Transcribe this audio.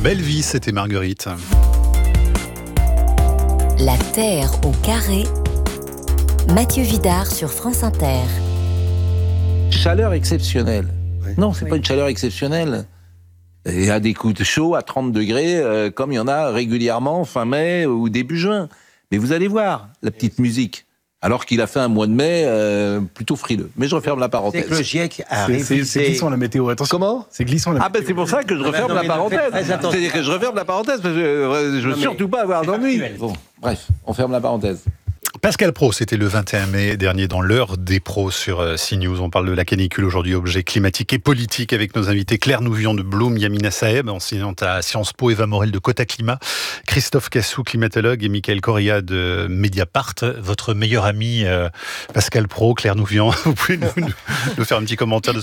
Belle vie, c'était Marguerite. La Terre au carré. Mathieu Vidard sur France Inter. Chaleur exceptionnelle. Oui. Non, c'est pas une chaleur exceptionnelle. Il y a des coups de chaud à 30 degrés, comme il y en a régulièrement fin mai ou début juin. Mais vous allez voir la petite musique. Alors qu'il a fait un mois de mai plutôt frileux. Mais je referme la parenthèse. C'est que le GIEC arrive. C'est glissant la météo, attention. Comment ? C'est glissant la météo. Ah ben c'est pour ça que je referme la parenthèse. C'est-à-dire que je referme la parenthèse parce que je veux surtout pas avoir d'ennui. Bon, bref, on ferme la parenthèse. Pascal Praud, c'était le 21 mai dernier dans l'heure des pros sur CNews. On parle de la canicule aujourd'hui, objet climatique et politique, avec nos invités Claire Nouvion de Bloom, Yamina Saeb, enseignante à Sciences Po, Eva Morel de Cota Climat, Christophe Cassou, climatologue, et Michael Correa de Mediapart. Votre meilleur ami, Pascal Praud, Claire Nouvion, vous pouvez nous faire un petit commentaire de